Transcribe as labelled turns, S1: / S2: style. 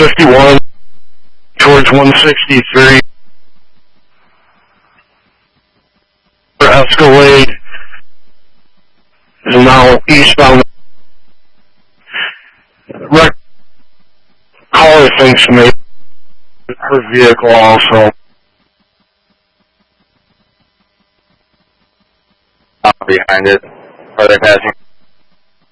S1: 51 towards 163. Escalade is now eastbound. Caller thinks maybe her vehicle also.
S2: Behind it. Are they passing